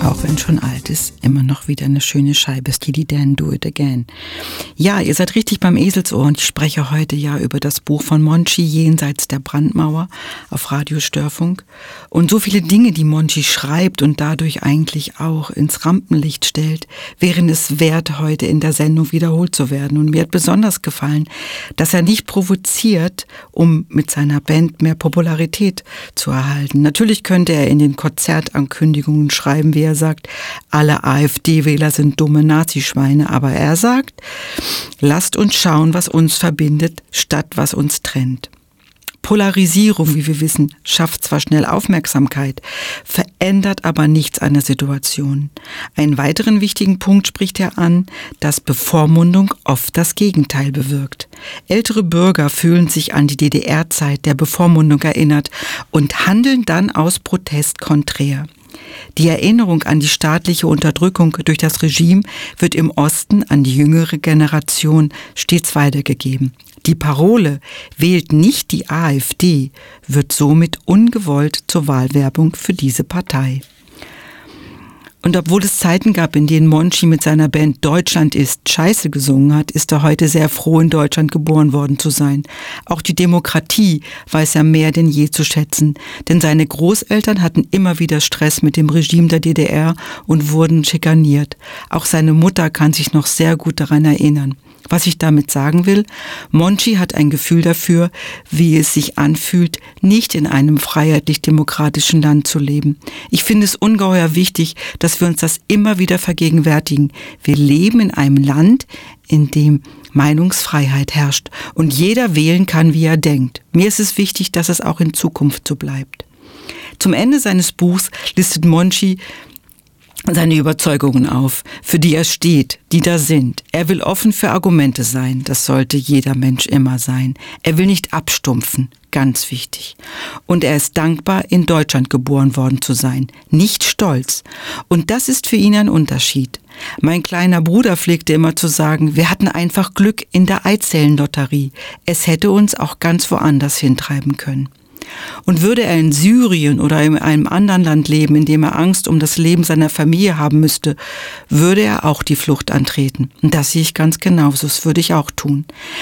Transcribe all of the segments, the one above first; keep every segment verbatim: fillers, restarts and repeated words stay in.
auch wenn schon alt ist, immer noch wieder eine schöne Scheibe. Steely Dan, Do It Again. Ja, ihr seid richtig beim Eselsohr und ich spreche heute ja über das Buch von Monchi, Jenseits der Brandmauer, auf Radio Störfunk. Und so viele Dinge, die Monchi schreibt und dadurch eigentlich auch ins Rampenlicht stellt, wären es wert, heute in der Sendung wiederholt zu werden. Und mir hat besonders gefallen, dass er nicht provoziert, um mit seiner Band mehr Popularität zu erhalten. Natürlich könnte er in den Konzertankündigungen schreiben, wie er sagt, alle AfD-Wähler sind dumme Nazischweine, aber er sagt, lasst uns schauen, was uns verbindet, statt was uns trennt. Polarisierung, wie wir wissen, schafft zwar schnell Aufmerksamkeit, verändert aber nichts an der Situation. Einen weiteren wichtigen Punkt spricht er an, dass Bevormundung oft das Gegenteil bewirkt. Ältere Bürger fühlen sich an die D D R-Zeit der Bevormundung erinnert und handeln dann aus Protest konträr. Die Erinnerung an die staatliche Unterdrückung durch das Regime wird im Osten an die jüngere Generation stets weitergegeben. Die Parole „Wählt nicht die AfD" wird somit ungewollt zur Wahlwerbung für diese Partei. Und obwohl es Zeiten gab, in denen Monchi mit seiner Band Deutschland ist Scheiße gesungen hat, ist er heute sehr froh, in Deutschland geboren worden zu sein. Auch die Demokratie weiß er mehr denn je zu schätzen, denn seine Großeltern hatten immer wieder Stress mit dem Regime der D D R und wurden schikaniert. Auch seine Mutter kann sich noch sehr gut daran erinnern. Was ich damit sagen will, Monchi hat ein Gefühl dafür, wie es sich anfühlt, nicht in einem freiheitlich-demokratischen Land zu leben. Ich finde es ungeheuer wichtig, dass wir uns das immer wieder vergegenwärtigen. Wir leben in einem Land, in dem Meinungsfreiheit herrscht und jeder wählen kann, wie er denkt. Mir ist es wichtig, dass es auch in Zukunft so bleibt. Zum Ende seines Buchs listet Monchi seine Überzeugungen auf, für die er steht, die da sind. Er will offen für Argumente sein, das sollte jeder Mensch immer sein. Er will nicht abstumpfen, ganz wichtig. Und er ist dankbar, in Deutschland geboren worden zu sein, nicht stolz. Und das ist für ihn ein Unterschied. Mein kleiner Bruder pflegte immer zu sagen, wir hatten einfach Glück in der Eizellenlotterie. Es hätte uns auch ganz woanders hintreiben können. Und würde er in Syrien oder in einem anderen Land leben, in dem er Angst um das Leben seiner Familie haben müsste, würde er auch die Flucht antreten. Und das sehe ich ganz genauso, das würde ich auch tun.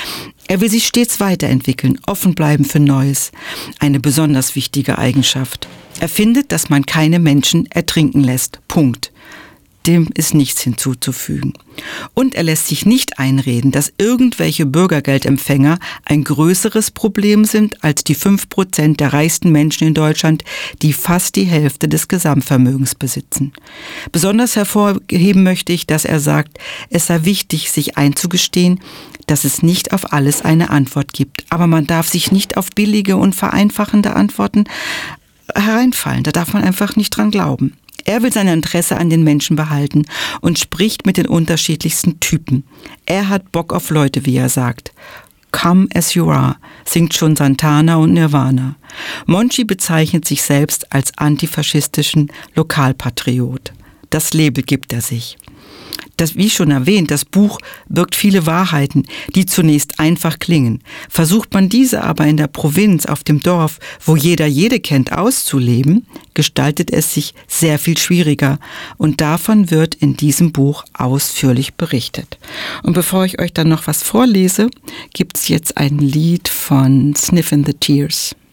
Er will sich stets weiterentwickeln, offen bleiben für Neues. Eine besonders wichtige Eigenschaft. Er findet, dass man keine Menschen ertrinken lässt. Punkt. Dem ist nichts hinzuzufügen. Und er lässt sich nicht einreden, dass irgendwelche Bürgergeldempfänger ein größeres Problem sind als die fünf Prozent der reichsten Menschen in Deutschland, die fast die Hälfte des Gesamtvermögens besitzen. Besonders hervorheben möchte ich, dass er sagt, es sei wichtig, sich einzugestehen, dass es nicht auf alles eine Antwort gibt. Aber man darf sich nicht auf billige und vereinfachende Antworten hereinfallen. Da darf man einfach nicht dran glauben. Er will sein Interesse an den Menschen behalten und spricht mit den unterschiedlichsten Typen. Er hat Bock auf Leute, wie er sagt. Come as you are, singt schon Santana und Nirvana. Monchi bezeichnet sich selbst als antifaschistischen Lokalpatriot. Das Label gibt er sich. Das, wie schon erwähnt, das Buch birgt viele Wahrheiten, die zunächst einfach klingen. Versucht man diese aber in der Provinz, auf dem Dorf, wo jeder jede kennt, auszuleben, gestaltet es sich sehr viel schwieriger. Und davon wird in diesem Buch ausführlich berichtet. Und bevor ich euch dann noch was vorlese, gibt's jetzt ein Lied von Sniffin' the Tears.